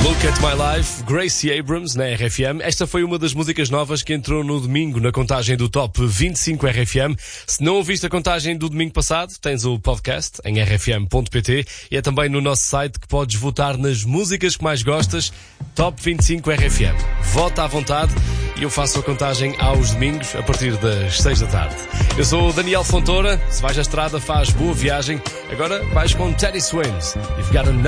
Look at My Life, Gracie Abrams, na RFM. Esta foi uma das músicas novas que entrou no domingo na contagem do Top 25 RFM. Se não ouviste a contagem do domingo passado, tens o podcast em rfm.pt e é também no nosso site que podes votar nas músicas que mais gostas, Top 25 RFM. Vota à vontade e eu faço a contagem aos domingos a partir das 6 da tarde. Eu sou o Daniel Fontoura. Se vais à estrada, faz boa viagem. Agora vais com Teddy Swims. You've got a